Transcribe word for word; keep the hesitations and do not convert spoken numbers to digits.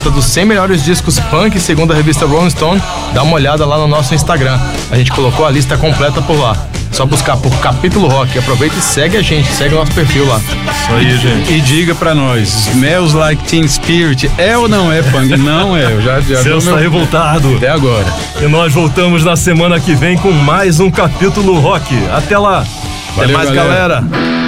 dos cem melhores discos punk segundo a revista Rolling Stone. Dá uma olhada lá no nosso Instagram. A gente colocou a lista completa por lá. Só buscar por Capítulo Rock. Aproveita e segue a gente, segue o nosso perfil lá. Isso aí, gente. E diga pra nós, Smells Like Teen Spirit é ou não é punk? Não é, eu já, já Celso tá meu... revoltado. Até agora. E nós voltamos na semana que vem com mais um Capítulo Rock. Até lá. Valeu, Até mais, galera. galera.